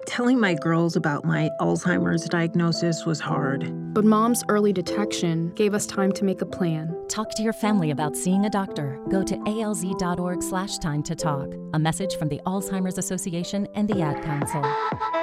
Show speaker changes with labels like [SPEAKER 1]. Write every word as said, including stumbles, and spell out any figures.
[SPEAKER 1] Telling my girls about my Alzheimer's diagnosis was hard.
[SPEAKER 2] But Mom's early detection gave us time to make a plan.
[SPEAKER 3] Talk to your family about seeing a doctor. Go to alz.org slash time to talk. A message from the Alzheimer's Association and the Ad Council.